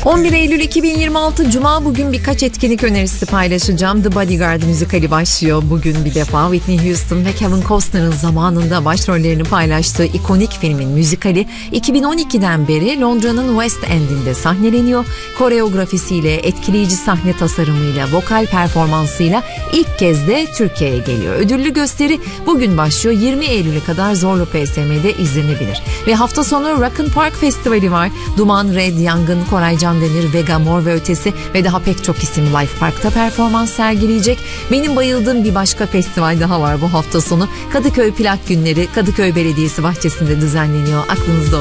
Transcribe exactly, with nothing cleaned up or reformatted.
on bir Eylül iki bin yirmi altı Cuma, bugün birkaç etkinlik önerisi paylaşacağım. The Bodyguard müzikali başlıyor bugün bir defa. Whitney Houston ve Kevin Costner'ın zamanında başrollerini paylaştığı ikonik filmin müzikali iki bin on ikiden beri Londra'nın West End'inde sahneleniyor. Koreografisiyle, etkileyici sahne tasarımıyla, vokal performansıyla ilk kez de Türkiye'ye geliyor. Ödüllü gösteri bugün başlıyor. yirmi Eylül'e kadar Zorlu P S M'de izlenebilir. Ve hafta sonu Rock'n Park Festivali var. Duman, Red, Yangın, Koray Candemir, Vega, Mor ve Ötesi ve daha pek çok isim Life Park'ta performans sergileyecek. Benim bayıldığım bir başka festival daha var bu hafta sonu. Kadıköy Plak Günleri Kadıköy Belediyesi bahçesinde düzenleniyor. Aklınızda